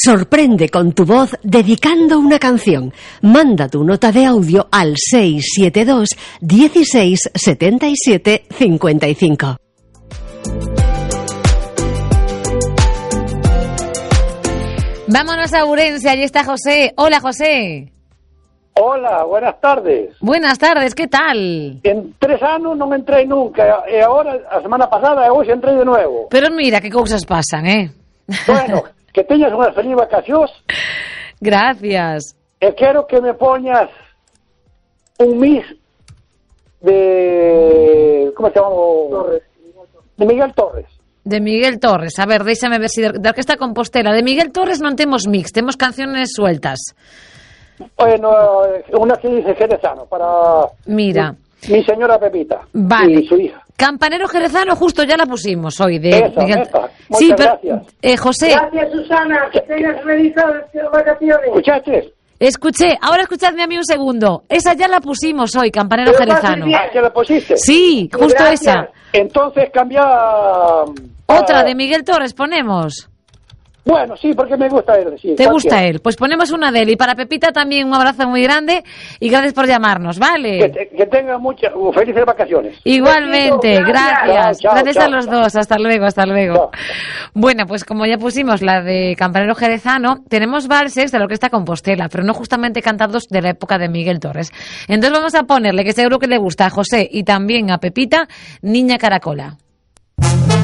Sorprende con tu voz dedicando una canción. Manda tu nota de audio al 672 16 77 55. Vámonos a Ourense, allí está José. Hola, José. Hola, buenas tardes. Buenas tardes, que tal? En 3 anos non entrei nunca, e agora, a semana pasada, e hoxe entrei de nuevo. Pero mira que cousas pasan, Bueno, que teñas unhas feliz vacacións. Gracias. E quero que me poñas un mix de... como se chama? De Miguel Torres. De Miguel Torres, a ver, déxame ver se da Orquesta Compostela. De Miguel Torres non temos mix, temos canciones sueltas. Bueno, una que dice jerezano para... Mira. Mi señora Pepita. Vale. Y su hija. Campanero jerezano justo ya la pusimos hoy. De Esa. Sí, Muchas pero, gracias. José. Gracias, Susana, que tengas realizadas las vacaciones. ¿Escuchaste? Escuché, ahora escuchadme a mí un segundo. Esa ya la pusimos hoy, Campanero jerezano. ¿Ya la pusiste? Sí, justo Gracias. esa. Entonces cambia... Otra de Miguel Torres ponemos. Bueno, sí, porque me gusta él. Sí, ¿Te gusta él? Pues ponemos una de él. Y para Pepita también un abrazo muy grande y gracias por llamarnos, ¿vale? Que tengan muchas felices vacaciones. Igualmente, gracias. Chao, Gracias chao, a los chao. dos. Hasta luego, hasta luego. Chao. Bueno, pues como ya pusimos la de Campanero jerezano, tenemos valses de la Orquesta Compostela, pero no justamente cantados de la época de Miguel Torres. Entonces vamos a ponerle, que seguro que le gusta a José y también a Pepita, Niña Caracola.